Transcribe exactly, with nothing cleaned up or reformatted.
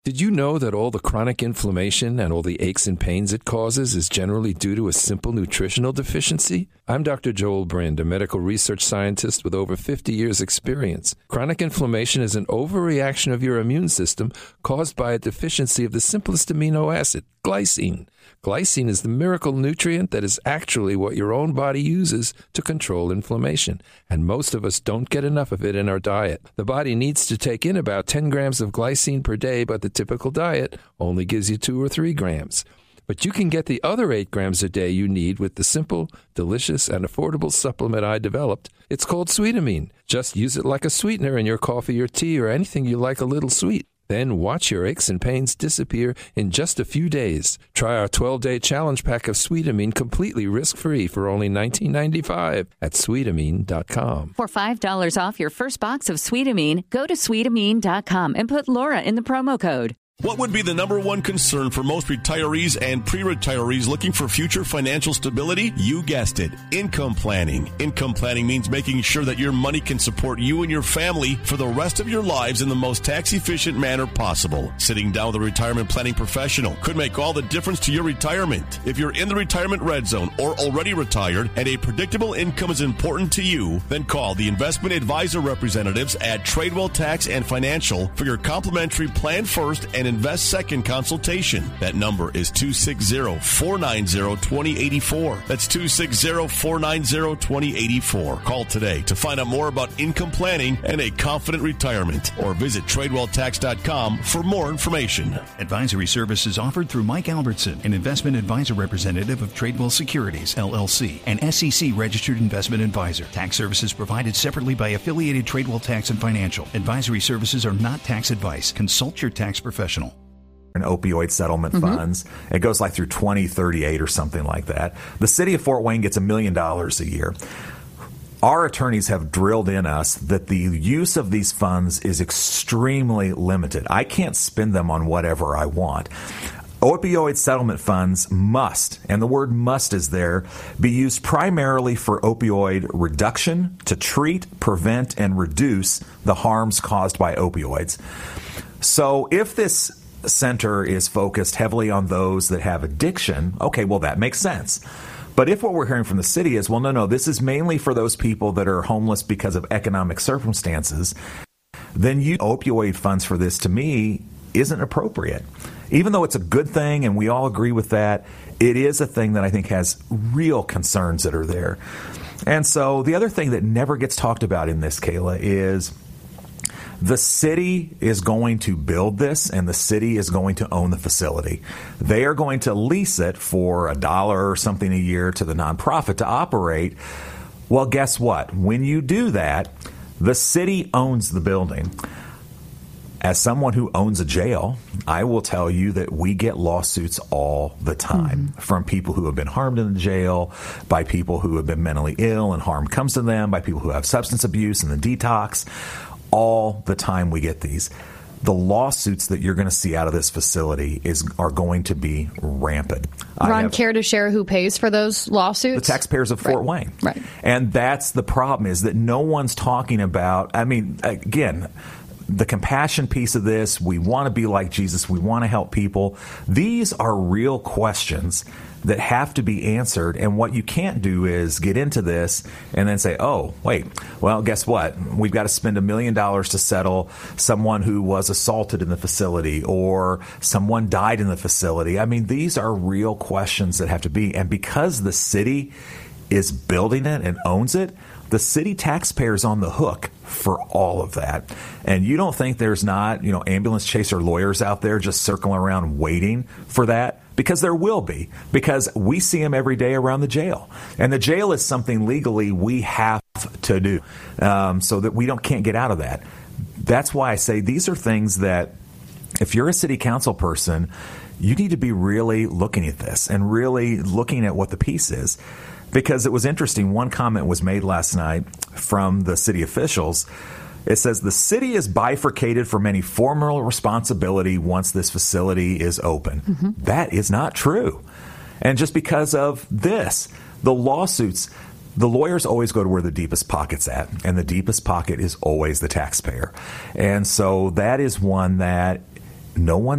Did you know that all the chronic inflammation and all the aches and pains it causes is generally due to a simple nutritional deficiency? I'm Doctor Joel Brind, a medical research scientist with over fifty years' experience. Chronic inflammation is an overreaction of your immune system caused by a deficiency of the simplest amino acid, glycine. Glycine is the miracle nutrient that is actually what your own body uses to control inflammation, and most of us don't get enough of it in our diet. The body needs to take in about ten grams of glycine per day, but the typical diet only gives you two or three grams. But you can get the other eight grams a day you need with the simple, delicious, and affordable supplement I developed. It's called Sweetamine. Just use it like a sweetener in your coffee or tea or anything you like a little sweet. Then watch your aches and pains disappear in just a few days. Try our twelve-day challenge pack of Sweetamine completely risk-free for only nineteen ninety-five dollars at Sweetamine dot com. For five dollars off your first box of Sweetamine, go to Sweetamine dot com and put Laura in the promo code. What would be the number one concern for most retirees and pre-retirees looking for future financial stability? You guessed it, income planning. Income planning means making sure that your money can support you and your family for the rest of your lives in the most tax-efficient manner possible. Sitting down with a retirement planning professional could make all the difference to your retirement. If you're in the retirement red zone or already retired and a predictable income is important to you, then call the investment advisor representatives at Tradewell Tax and Financial for your complimentary Plan First and Invest Second consultation. That number is two six zero, four nine zero, two zero eight four. That's two six zero, four nine zero, two zero eight four. Call today to find out more about income planning and a confident retirement, or visit Tradewell Tax dot com for more information. Advisory services offered through Mike Albertson, an investment advisor representative of Tradewell Securities, L L C, an S E C registered investment advisor. Tax services provided separately by affiliated Tradewell Tax and Financial. Advisory services are not tax advice. Consult your tax professional. And opioid settlement Mm-hmm. funds. It goes like through twenty thirty-eight or something like that. The city of Fort Wayne gets a million dollars a year. Our attorneys have drilled in us that the use of these funds is extremely limited. I can't spend them on whatever I want. Opioid settlement funds must, and the word must is there, be used primarily for opioid reduction to treat, prevent, and reduce the harms caused by opioids. So if this center is focused heavily on those that have addiction, okay, well, that makes sense. But if what we're hearing from the city is, well, no, no, this is mainly for those people that are homeless because of economic circumstances, then you opioid funds for this, to me, isn't appropriate. Even though it's a good thing and we all agree with that, it is a thing that I think has real concerns that are there. And so the other thing that never gets talked about in this, Kayla, is the city is going to build this, and the city is going to own the facility. They are going to lease it for a dollar or something a year to the nonprofit to operate. Well, guess what? When you do that, the city owns the building. As someone who owns a jail, I will tell you that we get lawsuits all the time mm-hmm. from people who have been harmed in the jail, by people who have been mentally ill and harm comes to them, by people who have substance abuse and the detox. All the time we get these. The lawsuits that you're going to see out of this facility is are going to be rampant. Ron, have, care to share who pays for those lawsuits? The taxpayers of Fort right. Wayne. Right. And that's the problem, is that no one's talking about, I mean, again, the compassion piece of this, we want to be like Jesus, we want to help people. These are real questions that have to be answered, and what you can't do is get into this and then say, oh, wait, well, guess what? We've got to spend a million dollars to settle someone who was assaulted in the facility or someone died in the facility. I mean, these are real questions that have to be, and because the city is building it and owns it, the city taxpayer's on the hook for all of that. And you don't think there's not, you know, ambulance chaser lawyers out there just circling around waiting for that? Because there will be, because we see them every day around the jail. And the jail is something legally we have to do um, so that we don't can't get out of that. That's why I say these are things that if you're a city council person, you need to be really looking at this and really looking at what the piece is. Because it was interesting, one comment was made last night from the city officials. It says the city is bifurcated from any formal responsibility once this facility is open. Mm-hmm. That is not true. And just because of this, the lawsuits, the lawyers always go to where the deepest pocket's at, and the deepest pocket is always the taxpayer. And so that is one that no one